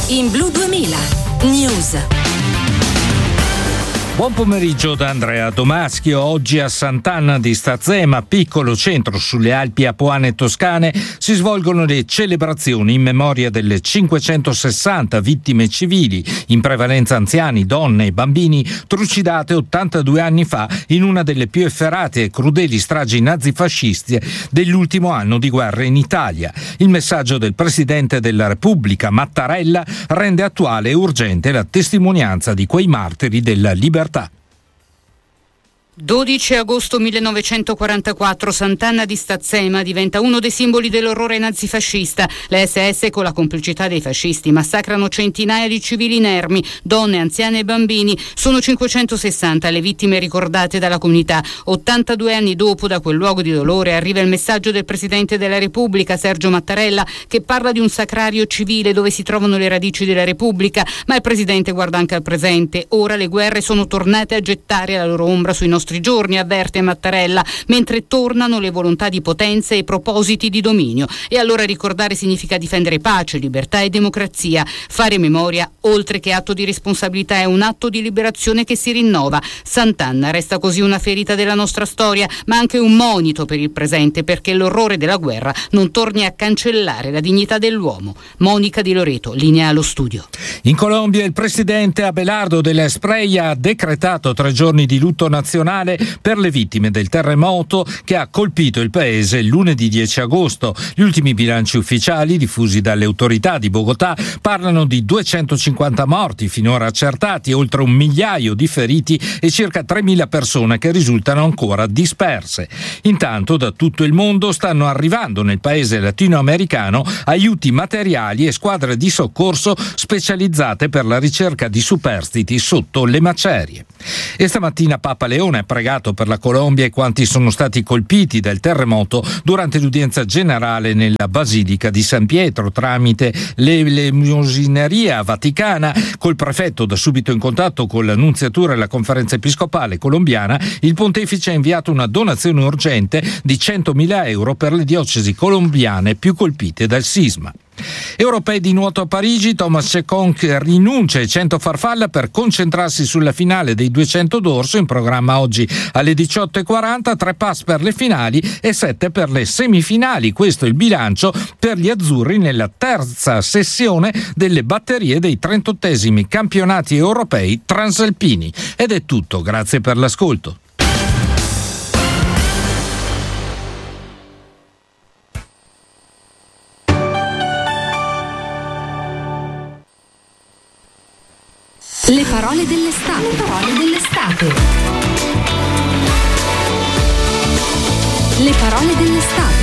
in Blu 2000 News. Buon pomeriggio da Andrea Domaschio. Oggi a Sant'Anna di Stazzema, piccolo centro sulle Alpi Apuane toscane, si svolgono le celebrazioni in memoria delle 560 vittime civili, in prevalenza anziani, donne e bambini, trucidate 82 anni fa in una delle più efferate e crudeli stragi nazifasciste dell'ultimo anno di guerra in Italia. Il messaggio del Presidente della Repubblica, Mattarella, rende attuale e urgente la testimonianza di quei martiri della libertà. 12 agosto 1944, Sant'Anna di Stazzema diventa uno dei simboli dell'orrore nazifascista. Le SS, con la complicità dei fascisti, massacrano centinaia di civili inermi, donne, anziane e bambini. Sono 560 le vittime ricordate dalla comunità. 82 anni dopo, da quel luogo di dolore, arriva il messaggio del Presidente della Repubblica, Sergio Mattarella, che parla di un sacrario civile dove si trovano le radici della Repubblica. Ma il Presidente guarda anche al presente. Ora le guerre sono tornate a gettare la loro ombra sui nostri giorni, avverte Mattarella, mentre tornano le volontà di potenza e i propositi di dominio. E allora ricordare significa difendere pace, libertà e democrazia. Fare memoria, oltre che atto di responsabilità, è un atto di liberazione che si rinnova. Sant'Anna resta così una ferita della nostra storia, ma anche un monito per il presente, perché l'orrore della guerra non torni a cancellare la dignità dell'uomo. Monica Di Loreto, linea allo studio. In Colombia il presidente Abelardo de la Espriella ha decretato 3 giorni di lutto nazionale per le vittime del terremoto che ha colpito il paese lunedì 10 agosto. Gli ultimi bilanci ufficiali diffusi dalle autorità di Bogotà parlano di 250 morti finora accertati, oltre 1 migliaio di feriti e circa 3.000 persone che risultano ancora disperse. Intanto da tutto il mondo stanno arrivando nel paese latinoamericano aiuti materiali e squadre di soccorso specializzate per la ricerca di superstiti sotto le macerie. E stamattina Papa Leone ha pregato per la Colombia e quanti sono stati colpiti dal terremoto durante l'udienza generale nella Basilica di San Pietro tramite l'elemosineria vaticana. Col prefetto, da subito in contatto con la nunziatura e la conferenza episcopale colombiana, il pontefice ha inviato una donazione urgente di 100.000 euro per le diocesi colombiane più colpite dal sisma. Europei di nuoto a Parigi, Thomas Cecconc rinuncia ai 100 farfalla per concentrarsi sulla finale dei 200 d'orso, in programma oggi alle 18:40, 3 pass per le finali e 7 per le semifinali. Questo è il bilancio per gli azzurri nella terza sessione delle batterie dei 38esimi campionati europei transalpini. Ed è tutto, grazie per l'ascolto. Le parole dell'estate. Le parole dell'estate. Le parole dell'estate.